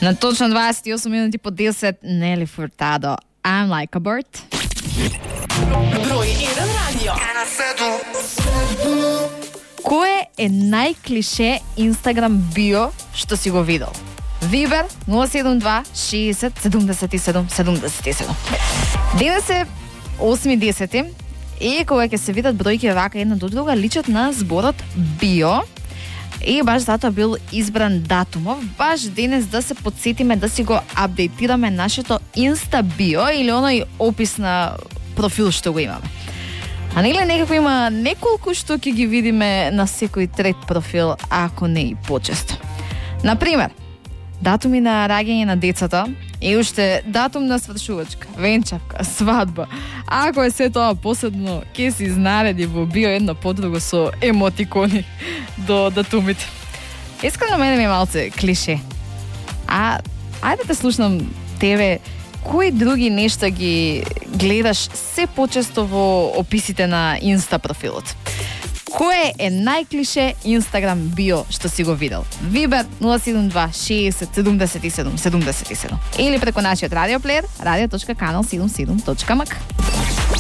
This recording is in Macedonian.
На точно 28 минути по 10, Нели Фуртадо, I'm like a bird. Број 1 радио. Кој е најклише Инстаграм био што си го видел? Вибер 072 60 77 77. Денес е 8.10 и кога ќе се видат бројки вака една до друга личат на зборот био. И баш затоа бил избран датумов, баш денес да се подсетиме да си го апдейтираме нашето Инста био или оној опис на профил што го имаме. А нели некако има неколку што ќе ги видиме на секој трет профил, ако не и почесто. Например, датуми на раѓање на децата и уште датум на свршувачка, венчавка, свадба. Ако е се тоа посебно, ќе си изнареди во био едно подруго со емотикони до датумите. Искрено мене ми е малце клише. А ајде те слушнам тебе, кои други нешта ги гледаш се почесто во описите на Инста профилот? Кој е најклише Инстаграм био што си го видел? Вибер 072 60 77 77 или преку нашиот радиоплеер radio.canal77.mk.